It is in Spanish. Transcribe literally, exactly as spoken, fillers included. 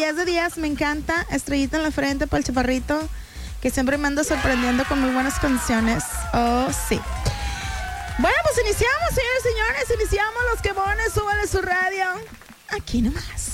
diez de diez, me encanta. Estrellita en la frente para el chaparrito, que siempre me anda sorprendiendo con muy buenas canciones. Oh, sí. Bueno, pues iniciamos, señores y señores. Iniciamos los quemones. Súbale su radio. Aquí nomás.